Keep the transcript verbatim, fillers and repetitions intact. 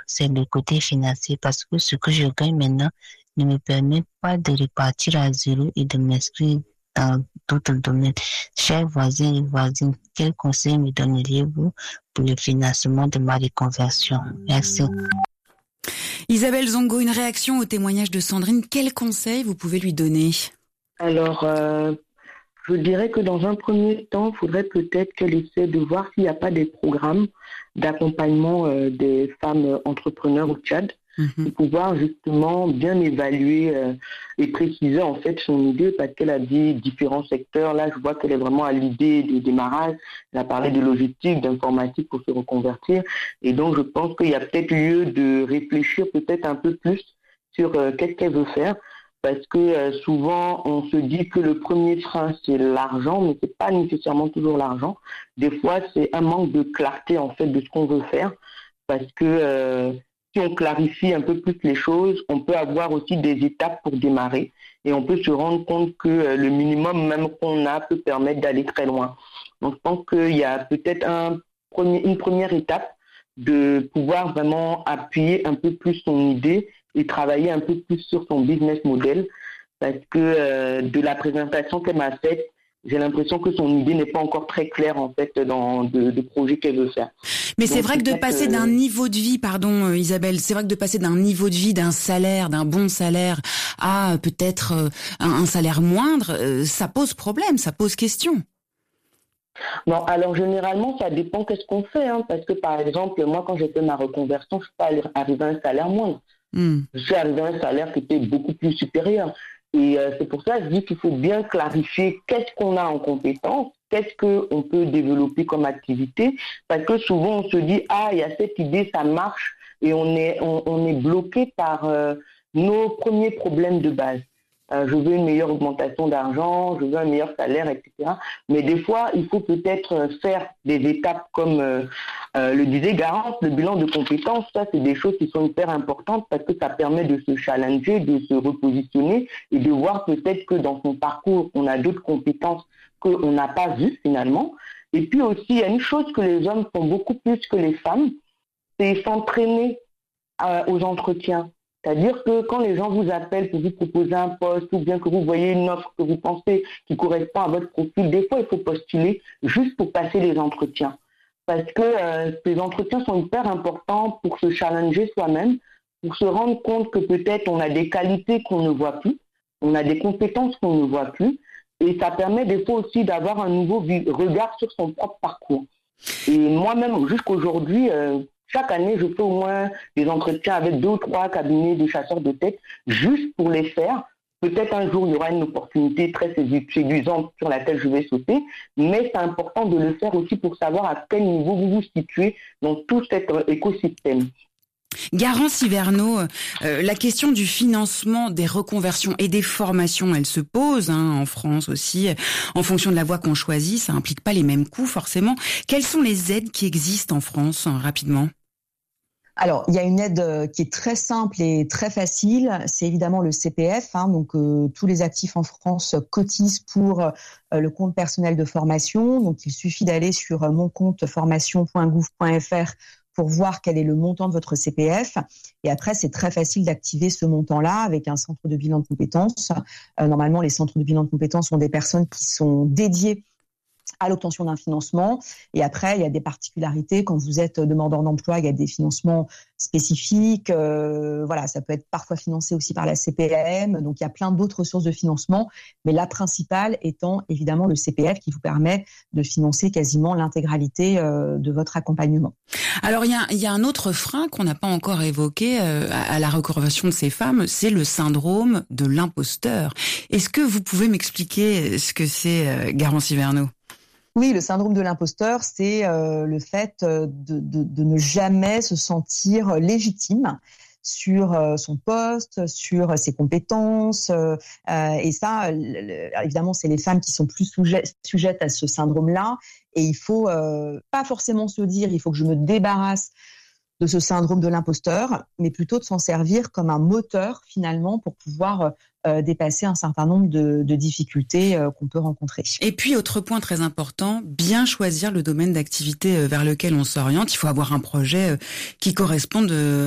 c'est le côté financier parce que ce que je gagne maintenant ne me permet pas de repartir à zéro et de m'inscrire dans d'autres domaines. Chers voisins et voisines, quel conseil me donneriez-vous pour le financement de ma reconversion? Merci. Isabelle Zongo, une réaction au témoignage de Sandrine. Quel conseil vous pouvez lui donner? Alors, euh, je dirais que dans un premier temps, il faudrait peut-être qu'elle essaie de voir s'il n'y a pas des programmes d'accompagnement euh, des femmes entrepreneurs au Tchad, mmh. pour pouvoir justement bien évaluer euh, et préciser en fait son idée, parce qu'elle a dit différents secteurs. Là, je vois qu'elle est vraiment à l'idée des démarrages. Elle a parlé de logistique, d'informatique pour se reconvertir. Et donc, je pense qu'il y a peut-être lieu de réfléchir peut-être un peu plus sur euh, qu'est-ce qu'elle veut faire. Parce que euh, souvent, on se dit que le premier frein, c'est l'argent, mais c'est pas nécessairement toujours l'argent. Des fois, c'est un manque de clarté, en fait, de ce qu'on veut faire. Parce que euh, si on clarifie un peu plus les choses, on peut avoir aussi des étapes pour démarrer. Et on peut se rendre compte que euh, le minimum même qu'on a peut permettre d'aller très loin. Donc, je pense qu'il y a peut-être un premier, une première étape de pouvoir vraiment appuyer un peu plus son idée et travailler un peu plus sur son business model, parce que euh, de la présentation qu'elle m'a faite, j'ai l'impression que son idée n'est pas encore très claire en fait dans de, de projets qu'elle veut faire. Mais donc, c'est vrai que de passer que... d'un niveau de vie, pardon Isabelle, c'est vrai que de passer d'un niveau de vie, d'un salaire, d'un bon salaire à peut-être un, un salaire moindre, ça pose problème, ça pose question. Non, alors généralement, ça dépend qu'est-ce qu'on fait, hein, parce que par exemple, moi quand j'ai fait ma reconversion, je suis pas arrivée à un salaire moindre. Mmh. Je suis arrivé à un salaire qui était beaucoup plus supérieur. Et euh, c'est pour ça que je dis qu'il faut bien clarifier qu'est-ce qu'on a en compétences, qu'est-ce qu'on peut développer comme activité, parce que souvent on se dit « Ah, il y a cette idée, ça marche », et on est, on, on est bloqué par euh, nos premiers problèmes de base. Euh, je veux une meilleure augmentation d'argent, je veux un meilleur salaire, et cetera. Mais des fois, il faut peut-être faire des étapes comme euh, euh, le disait Garance, le bilan de compétences. Ça, c'est des choses qui sont hyper importantes parce que ça permet de se challenger, de se repositionner et de voir peut-être que dans son parcours, on a d'autres compétences qu'on n'a pas vues finalement. Et puis aussi, il y a une chose que les hommes font beaucoup plus que les femmes, c'est s'entraîner euh, aux entretiens. C'est-à-dire que quand les gens vous appellent pour vous proposer un poste ou bien que vous voyez une offre que vous pensez qui correspond à votre profil, des fois, il faut postuler juste pour passer les entretiens. Parce que euh, ces entretiens sont hyper importants pour se challenger soi-même, pour se rendre compte que peut-être on a des qualités qu'on ne voit plus, on a des compétences qu'on ne voit plus, et ça permet des fois aussi d'avoir un nouveau regard sur son propre parcours. Et moi-même, jusqu'aujourd'hui, euh, chaque année, je fais au moins des entretiens avec deux ou trois cabinets de chasseurs de tête, juste pour les faire. Peut-être un jour, il y aura une opportunité très séduisante sur laquelle je vais sauter, mais c'est important de le faire aussi pour savoir à quel niveau vous vous situez dans tout cet écosystème. Garance Hiverneau, euh, la question du financement des reconversions et des formations, elle se pose hein, en France aussi. En fonction de la voie qu'on choisit, ça implique pas les mêmes coûts forcément. Quelles sont les aides qui existent en France, hein, rapidement ? Alors, il y a une aide qui est très simple et très facile, c'est évidemment le C P F. Hein, donc, euh, tous les actifs en France cotisent pour euh, le compte personnel de formation. Donc, il suffit d'aller sur euh, mon compte formation point gouv point f r pour voir quel est le montant de votre C P F. Et après, c'est très facile d'activer ce montant-là avec un centre de bilan de compétences. Euh, normalement, les centres de bilan de compétences sont des personnes qui sont dédiées à l'obtention d'un financement. Et après, il y a des particularités. Quand vous êtes demandeur d'emploi, il y a des financements spécifiques. Euh, voilà, ça peut être parfois financé aussi par la C P M. Donc, il y a plein d'autres sources de financement. Mais la principale étant évidemment le C P F qui vous permet de financer quasiment l'intégralité euh, de votre accompagnement. Alors, il y a, il y a un autre frein qu'on n'a pas encore évoqué euh, à la reconversion de ces femmes, c'est le syndrome de l'imposteur. Est-ce que vous pouvez m'expliquer ce que c'est, euh, Garance Hiverneau ? Oui, le syndrome de l'imposteur, c'est euh, le fait de, de, de ne jamais se sentir légitime sur euh, son poste, sur ses compétences. Euh, et ça, le, évidemment, c'est les femmes qui sont plus sujettes, sujettes à ce syndrome-là. Et il faut euh, pas forcément se dire, il faut que je me débarrasse de ce syndrome de l'imposteur, mais plutôt de s'en servir comme un moteur finalement pour pouvoir euh, dépasser un certain nombre de, de difficultés euh, qu'on peut rencontrer. Et puis, autre point très important, bien choisir le domaine d'activité vers lequel on s'oriente. Il faut avoir un projet qui corresponde